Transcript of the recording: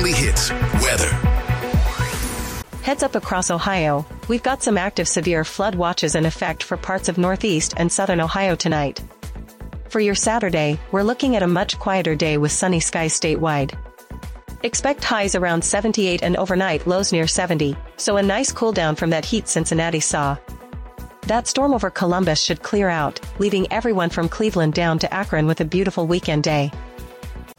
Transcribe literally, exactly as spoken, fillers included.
only hits weather. Heads up across Ohio, we've got some active severe flood watches in effect for parts of northeast and southern Ohio tonight. For your Saturday, we're looking at a much quieter day with sunny skies statewide. Expect highs around seventy-eight and overnight lows near seventy, so a nice cool down from that heat Cincinnati saw. That storm over Columbus should clear out, leaving everyone from Cleveland down to Akron with a beautiful weekend day.